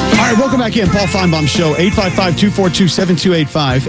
All right, welcome back in. Paul Feinbaum Show, 855-242-7285,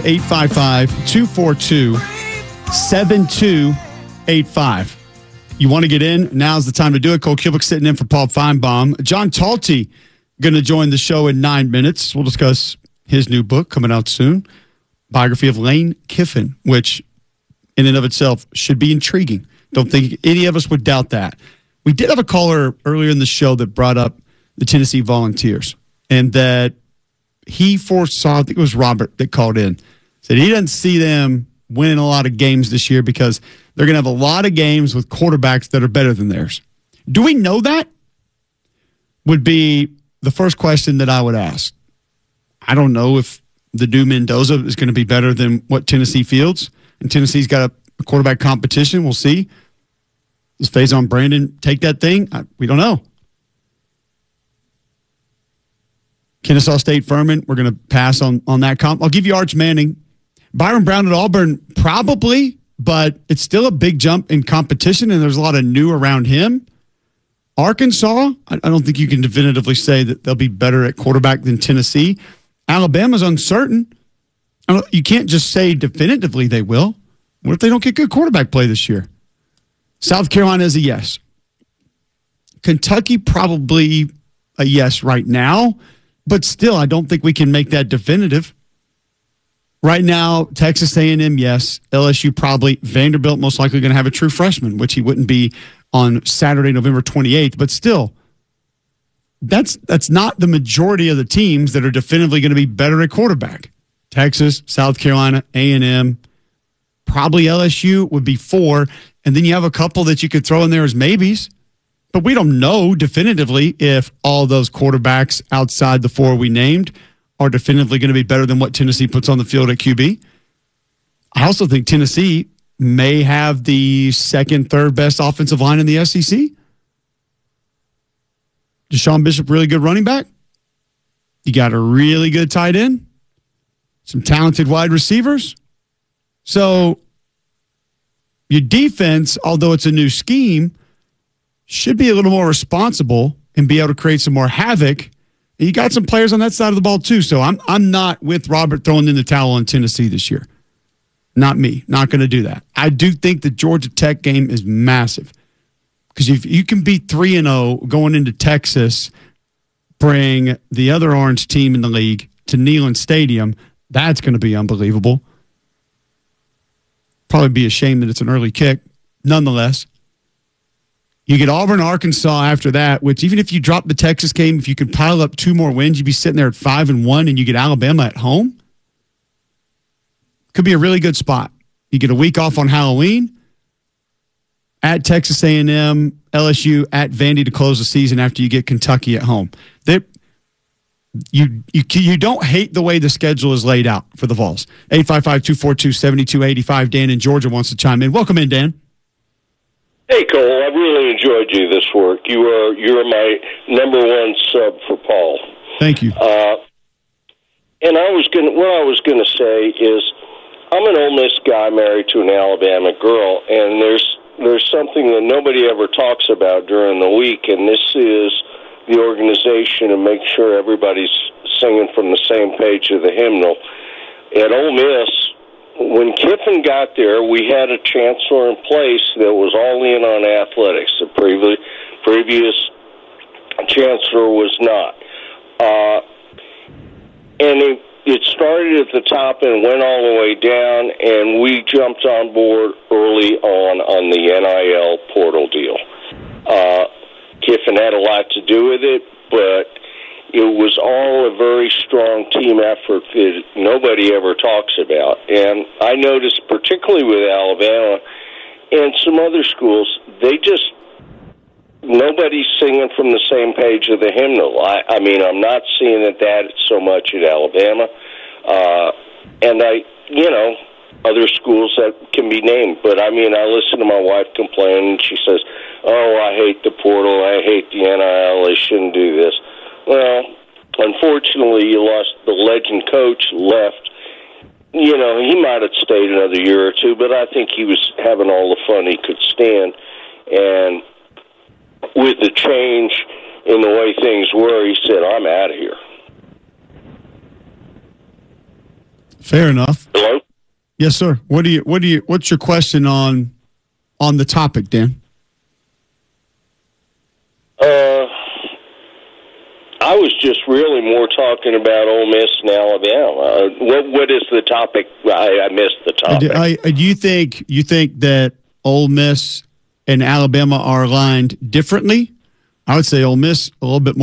855-242-7285. You want to get in? Now's the time to do it. Cole Kubick sitting in for Paul Feinbaum. John Talty going to join the show in 9 minutes. We'll discuss his new book coming out soon, biography of Lane Kiffin, which in and of itself should be intriguing. Don't think any of us would doubt that. We did have a caller earlier in the show that brought up the Tennessee Volunteers, and that he foresaw, I think it was Robert that called in, said he doesn't see them winning a lot of games this year because they're going to have a lot of games with quarterbacks that are better than theirs. Do we know that? Would be the first question that I would ask. I don't know if the new Mendoza is going to be better than what Tennessee fields, and Tennessee's got a quarterback competition. We'll see. Does Faison Brandon take that thing? We don't know. Kennesaw State Furman, we're going to pass on that comp. I'll give you Arch Manning. Byron Brown at Auburn, probably, but it's still a big jump in competition, and there's a lot of new around him. Arkansas, I don't think you can definitively say that they'll be better at quarterback than Tennessee. Alabama's uncertain. You can't just say definitively they will. What if they don't get good quarterback play this year? South Carolina is a yes. Kentucky, probably a yes right now, but still, I don't think we can make that definitive. Right now, Texas A&M, yes. LSU, probably. Vanderbilt, most likely going to have a true freshman, which he wouldn't be on Saturday, November 28th. But still, that's not the majority of the teams that are definitively going to be better at quarterback. Texas, South Carolina, A&M, probably LSU would be 4. And then you have a couple that you could throw in there as maybes. But we don't know definitively if all those quarterbacks outside the 4 we named are definitively going to be better than what Tennessee puts on the field at QB. I also think Tennessee may have the second, third best offensive line in the SEC. Deshaun Bishop, really good running back. You got a really good tight end. Some talented wide receivers. So your defense, although it's a new scheme, should be a little more responsible and be able to create some more havoc. And you got some players on that side of the ball too. So I'm not with Robert throwing in the towel on Tennessee this year. Not me. Not going to do that. I do think the Georgia Tech game is massive. Because if you can beat 3-0 going into Texas, bring the other orange team in the league to Neyland Stadium, that's going to be unbelievable. Probably be a shame that it's an early kick. Nonetheless, you get Auburn, Arkansas after that, which even if you drop the Texas game, if you could pile up 2 more wins, you'd be sitting there at 5-1, and you get Alabama at home. Could be a really good spot. You get a week off on Halloween. At Texas A&M, LSU, at Vandy to close the season after you get Kentucky at home. You don't hate the way the schedule is laid out for the Vols. 855-242-7285. Dan in Georgia wants to chime in. Welcome in, Dan. Hey, Cole. I've really enjoyed you this work. You're my number 1 sub for Paul. Thank you. And what I was gonna say is, I'm an Ole Miss guy married to an Alabama girl, and there's something that nobody ever talks about during the week, and this is the organization and make sure everybody's singing from the same page of the hymnal. At Ole Miss, when Kiffin got there, we had a chancellor in place that was all in on athletics. The previous chancellor was not. And it started at the top and went all the way down, and we jumped on board early on the NIL portal deal. Kiffin had a lot to do with it, but it was all a very strong team effort that nobody ever talks about. And I noticed, particularly with Alabama and some other schools, nobody's singing from the same page of the hymnal. I mean, I'm not seeing that so much at Alabama. And other schools that can be named. But, I mean, I listen to my wife complain, and she says, I hate the portal, I hate the NIL, they shouldn't do this. Well, unfortunately, you lost the legend coach, left. He might have stayed another year or two, but I think he was having all the fun he could stand. And with the change in the way things were, he said, I'm out of here. Fair enough. Hello? Yes, sir. What's your question on the topic, Dan? I was just really more talking about Ole Miss and Alabama. What is the topic? I missed the topic. Do you think that Ole Miss and Alabama are aligned differently? I would say Ole Miss a little bit more